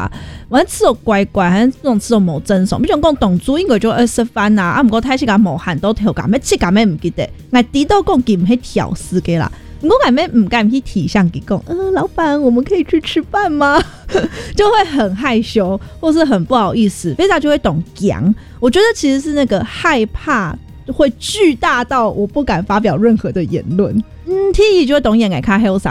啦，我吃到乖乖，还是这种吃到冇真爽。比如讲动作应该就20番啊，啊，不过太是甲冇喊都调感，咩切感咩唔记得，我低到讲佢唔去调丝嘅啦。我感觉唔敢去提向给讲，老板，我们可以去吃饭吗？就会很害羞，或是很不好意思。菲萨就会懂讲，我觉得其实是那个害怕会巨大到我不敢发表任何的言论。T 就会懂演给卡黑